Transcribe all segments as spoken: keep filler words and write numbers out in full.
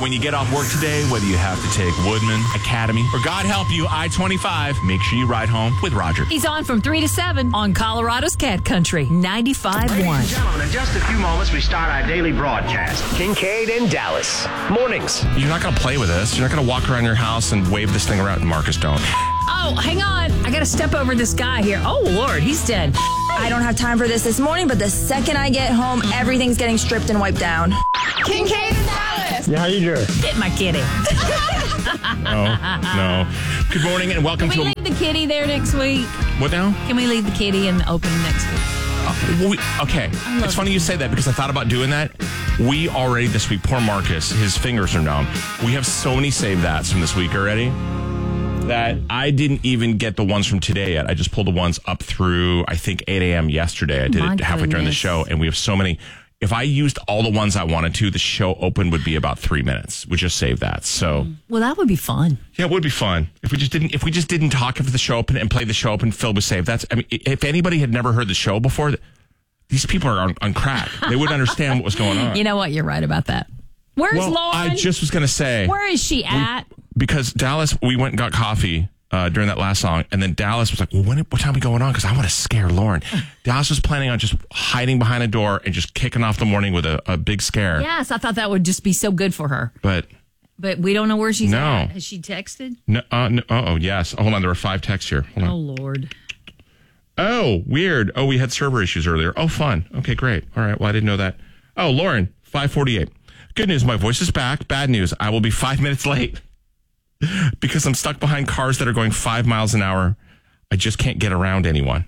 When you get off work today, whether you have to take Woodman, Academy, or God help you, I twenty-five, make sure you ride home with Roger. He's on from three to seven on Colorado's Cat Country, ninety-five point one. Ladies and gentlemen, in just a few moments, we start our daily broadcast. Kincaid and Dallas. Mornings. You're not going to play with this. You're not going to walk around your house and wave this thing around. Marcus, don't. Oh, hang on. I got to step over this guy here. Oh, Lord, he's dead. I don't have time for this this morning, but the second I get home, everything's getting stripped and wiped down. Kincaid and Dallas. Yeah, how you doing? Hit my kitty. No, no. Good morning and welcome Can we to... leave the kitty there next week? What now? Can we leave the kitty and open next week? Uh, we, okay. It's funny you say that because I thought about doing that. We already this week, poor Marcus, his fingers are numb. We have so many save that's from this week already that I didn't even get the ones from today yet. I just pulled the ones up through, I think, eight a.m. yesterday. I did My it halfway during the goodness. show, and we have so many. If I used all the ones I wanted to, the show open would be about three minutes. We just save that. So Well, that would be fun. yeah, it would be fun if we just didn't. If we just didn't talk of the show open and play the show open filled with save that's. I mean, if anybody had never heard the show before, these people are on, on crack. They wouldn't understand what was going on. You know what? You're right about that. Where's well, Lauren? I just was going to say Where is she at? because Dallas, we went and got coffee. Uh, during that last song, and then Dallas was like, well, when, what time are we going on? Because I want to scare Lauren. Dallas was planning on just hiding behind a door and just kicking off the morning with a, a big scare. Yes, I thought that would just be so good for her. But But we don't know where she's No. at. Has she texted? no, uh, no, oh, yes. Oh, hold on. There were five texts here. Hold on. Oh, Lord. Oh, weird. Oh, we had server issues earlier. Oh, fun. Okay, great. All right. Well, I didn't know that. Oh, Lauren, five forty-eight. Good news. My voice is back. Bad news. I will be five minutes late because I'm stuck behind cars that are going five miles an hour. I just can't get around anyone.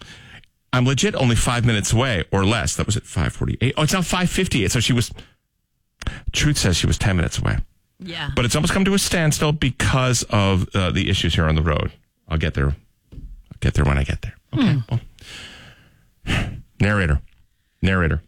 I'm legit only five minutes away or less. That was at five forty-eight. Oh, it's now five fifty-eight. So she was, Truth says she was ten minutes away. Yeah. But it's almost come to a standstill because of uh, the issues here on the road. I'll get there. I'll get there when I get there. Okay. Hmm. Well, narrator, narrator.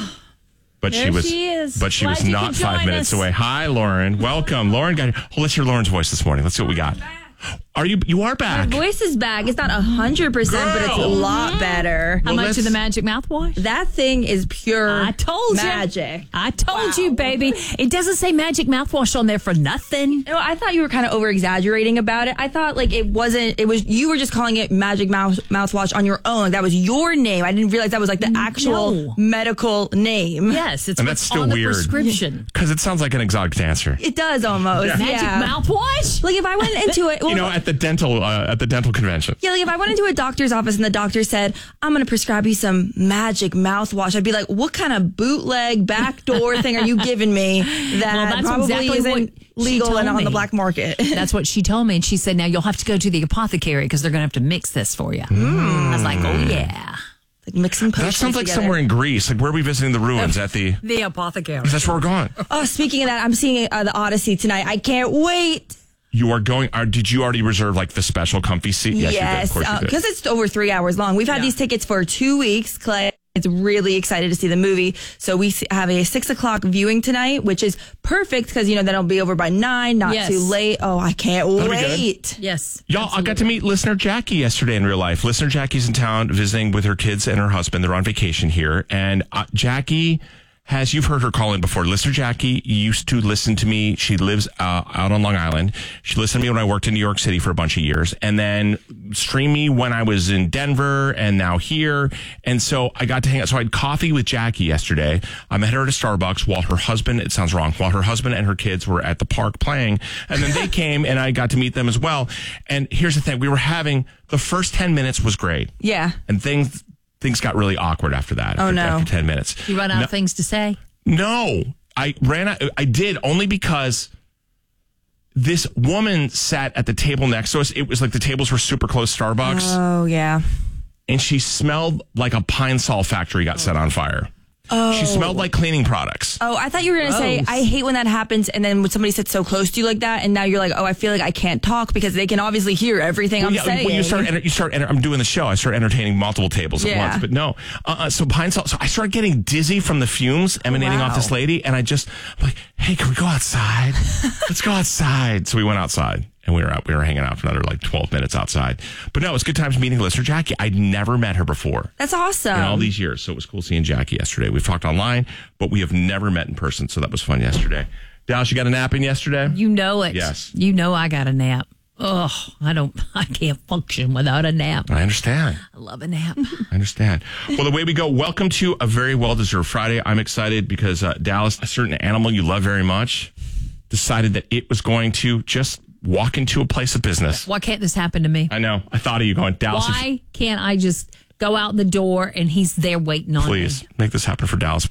But There she was. she is. But she Glad was you not could five join minutes us. away. Hi, Lauren. Welcome, Lauren. Got. Oh, let's hear Lauren's voice this morning. Let's see what we got. Are you? You are back. My voice is back. It's not one hundred percent, but it's a Girl. lot better. How Well, much let's- of the magic mouthwash? That thing is pure I told you. magic. I told you, baby. It doesn't say magic mouthwash on there for nothing. No, I thought you were kind of over exaggerating about it. I thought like it wasn't, it was, you were just calling it magic mouth mouthwash on your own. Like that was your name. I didn't realize that was like the actual No. medical name. Yes, it's And what's that's still on the weird. prescription. Because it sounds like an exotic dancer. It does almost. Yeah. Magic mouthwash? Like if I went into it, well, You know, at the dental uh, at the dental convention. yeah, like if I went into a doctor's office and the doctor said, I'm going to prescribe you some magic mouthwash, I'd be like, what kind of bootleg backdoor thing are you giving me that Well, that's probably exactly isn't what she legal and told on the me. black market? That's what she told me. And she said, now you'll have to go to the apothecary because they're going to have to mix this for you. I was like, oh, yeah. Like mixing potions That sounds like together. somewhere in Greece. Like, where are we visiting the ruins? At the. The apothecary. That's where we're going. Oh, speaking of that, I'm seeing uh, the Odyssey tonight. I can't wait. You are going. Are, did you already reserve like the special comfy seat? Yes, you did. Of course you did. because it's over three hours long. We've had Yeah. these tickets for two weeks. Clay is really excited to see the movie. So we s- have a six o'clock viewing tonight, which is perfect because, you know, then it'll be over by nine, not Yes. too late. Oh, I can't be good. wait. Yes. Y'all, I got to meet listener Jackie yesterday in real life. Listener Jackie's in town visiting with her kids and her husband. They're on vacation here. And uh, Jackie has, you've heard her call in before. Listener Jackie used to listen to me. She lives uh, out on Long Island. She listened to me when I worked in New York City for a bunch of years. And then streamed me when I was in Denver and now here. And so I got to hang out. So I had coffee with Jackie yesterday. I met her at a Starbucks while her husband, it sounds wrong, while her husband and her kids were at the park playing. And then they came and I got to meet them as well. And here's the thing. We were having, the first ten minutes was great. Yeah. And things things got really awkward after that. Oh, after, no. After ten minutes. You run out no, of things to say? No, I ran out. I did only because this woman sat at the table next to us. It was like the tables were super close Starbucks. Oh, yeah. And she smelled like a pine sol factory got set on fire. Oh. She smelled like cleaning products. Oh, I thought you were going to say, Gross. I hate when that happens. And then when somebody sits so close to you like that, and now you're like, oh, I feel like I can't talk because they can obviously hear everything I'm yeah, saying. when you start, enter- you start. Enter- I'm doing the show. I start entertaining multiple tables at Yeah. once. But no, uh, so pine sol. So I started getting dizzy from the fumes emanating Wow. off this lady, and I just I'm like, hey, can we go outside? Let's go outside. So we went outside. And we were out, we were hanging out for another like twelve minutes outside. But no, it's good times meeting listener Jackie. I'd never met her before That's awesome. in all these years. So it was cool seeing Jackie yesterday. We've talked online, but we have never met in person. So that was fun yesterday. Dallas, you got a nap in yesterday? You know it. Yes. You know I got a nap. Oh, I don't, I can't function without a nap. I understand. I love a nap. I understand. Well, the way we go, welcome to a very well-deserved Friday. I'm excited because uh, Dallas, a certain animal you love very much, decided that it was going to just walk into a place of business. Why can't this happen to me? I know. I thought of you going, Dallas. Why can't I just go out the door and he's there waiting on Please me? make this happen for Dallas.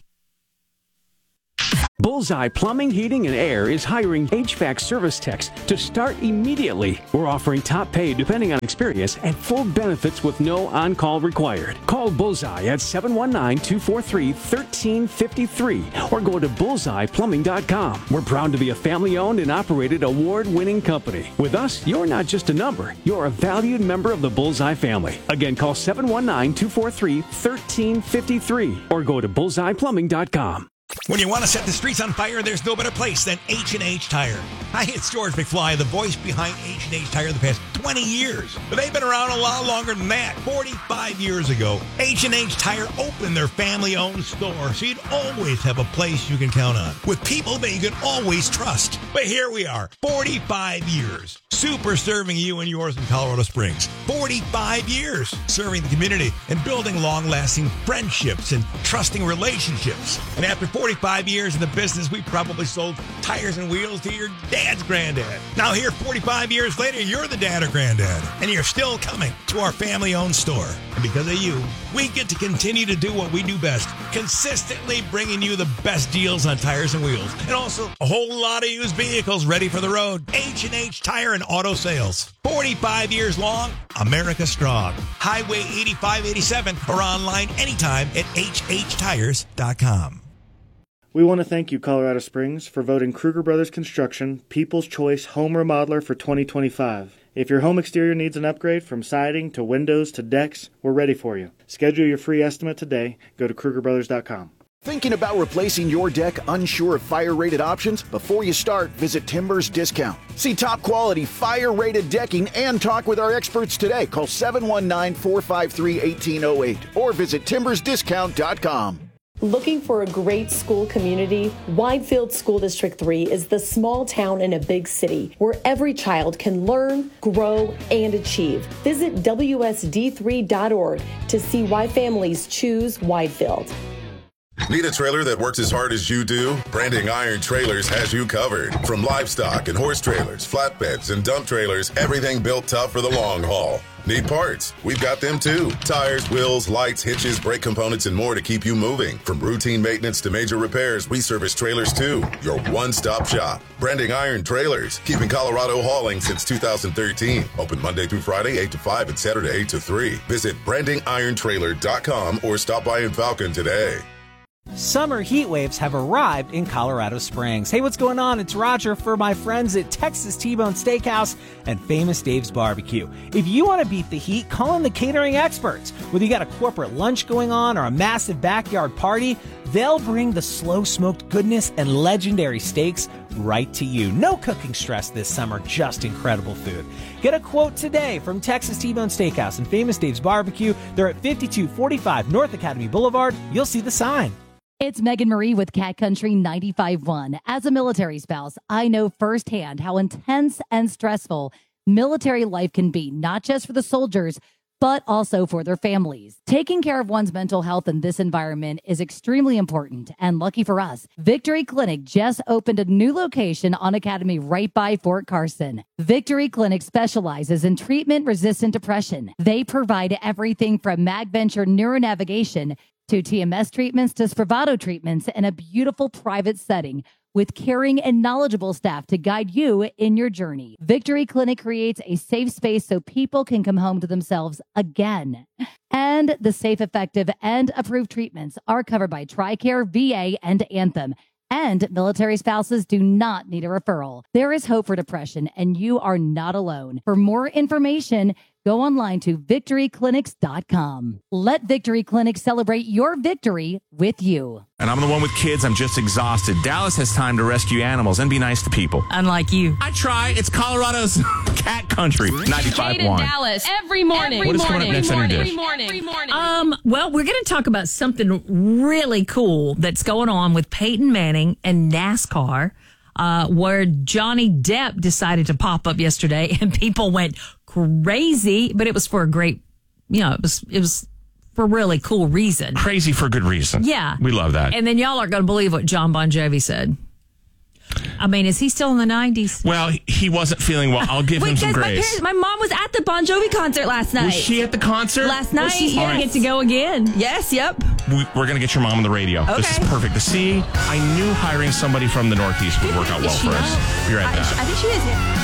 Bullseye Plumbing, Heating, and Air is hiring H V A C service techs to start immediately. We're offering top pay depending on experience and full benefits with no on-call required. Call Bullseye at seven one nine, two four three, one three five three or go to bullseye plumbing dot com. We're proud to be a family-owned and operated award-winning company. With us, you're not just a number. You're a valued member of the Bullseye family. Again, call seven one nine, two four three, one three five three or go to bullseye plumbing dot com. When you want to set the streets on fire, there's no better place than H and H Tire. Hi, it's George McFly, the voice behind H and H Tire the past twenty years. But they've been around a lot longer than that. forty-five years ago, H and H Tire opened their family-owned store, so you'd always have a place you can count on, with people that you can always trust. But here we are, forty-five years, super serving you and yours in Colorado Springs. forty-five years serving the community and building long-lasting friendships and trusting relationships. And after forty-five years in the business, we probably sold tires and wheels to your dad's granddad. Now here, forty-five years later, you're the dad or granddad, and you're still coming to our family-owned store. And because of you, we get to continue to do what we do best, consistently bringing you the best deals on tires and wheels, and also a whole lot of used vehicles ready for the road. H and H Tire and Auto Sales. forty-five years long, America strong. Highway eighty-five eighty-seven or online anytime at h h tires dot com. We want to thank you, Colorado Springs, for voting Kruger Brothers Construction People's Choice Home Remodeler for twenty twenty-five. If your home exterior needs an upgrade from siding to windows to decks, we're ready for you. Schedule your free estimate today. Go to kruger brothers dot com. Thinking about replacing your deck, unsure of fire-rated options? Before you start, visit Timbers Discount. See top-quality, fire-rated decking and talk with our experts today. Call seven one nine, four five three, one eight zero eight or visit timbers discount dot com. Looking for a great school community? Widefield School District three is the small town in a big city where every child can learn, grow, and achieve. Visit W S D three dot org to see why families choose Widefield. Need a trailer that works as hard as you do? Branding Iron Trailers has you covered. From livestock and horse trailers, flatbeds, and dump trailers, everything built tough for the long haul. Need parts? We've got them too. Tires, wheels, lights, hitches, brake components, and more to keep you moving. From routine maintenance to major repairs, we service trailers too. Your one-stop shop. Branding Iron Trailers. Keeping Colorado hauling since two thousand thirteen. Open Monday through Friday, eight to five, and Saturday, eight to three. Visit branding iron trailer dot com or stop by in Falcon today. Summer heat waves have arrived in Colorado Springs. Hey, what's going on? It's Roger for my friends at Texas T-Bone Steakhouse and Famous Dave's Barbecue. If you want to beat the heat, call in the catering experts. Whether you got a corporate lunch going on or a massive backyard party, they'll bring the slow-smoked goodness and legendary steaks right to you. No cooking stress this summer, just incredible food. Get a quote today from Texas T-Bone Steakhouse and Famous Dave's Barbecue. They're at fifty-two forty-five North Academy Boulevard. You'll see the sign. It's Megan Marie with Cat Country ninety-five point one. As a military spouse, I know firsthand how intense and stressful military life can be, not just for the soldiers, but also for their families. Taking care of one's mental health in this environment is extremely important, and lucky for us, Victory Clinic just opened a new location on Academy right by Fort Carson. Victory Clinic specializes in treatment-resistant depression. They provide everything from MagVenture neuronavigation to T M S treatments to Spravato treatments in a beautiful private setting with caring and knowledgeable staff to guide you in your journey. Victory Clinic creates a safe space so people can come home to themselves again. And the safe, effective, and approved treatments are covered by TRICARE, V A, and Anthem. And military spouses do not need a referral. There is hope for depression, and you are not alone. For more information, go online to victory clinics dot com. Let Victory Clinic celebrate your victory with you. And I'm the one with kids. I'm just exhausted. Dallas has time to rescue animals and be nice to people. Unlike you. I try. It's Colorado's cat country. ninety-five point one. Dallas every morning. What is coming up next on your dish? Every morning. Every morning. Um, well, we're going to talk about something really cool that's going on with Peyton Manning and NASCAR. uh, where Johnny Depp decided to pop up yesterday, and people went crazy. But it was for a great, you know, it was it was for a really cool reason. Crazy for good reason. Yeah, we love that. And then y'all aren't going to believe what John Bon Jovi said. I mean, is he still in the nineties? Well, he wasn't feeling well. I'll give Wait, him some guys, my, grace. parents, my mom was at the Bon Jovi concert last night. Was she at the concert? Last night. Well, she's yes. going to get to go again. Yes, yep. We, we're going to get your mom on the radio. Okay. This is perfect. To see, I knew hiring somebody from the Northeast would work out well Is she for not? us. Be right I, back. I think she is. Yeah.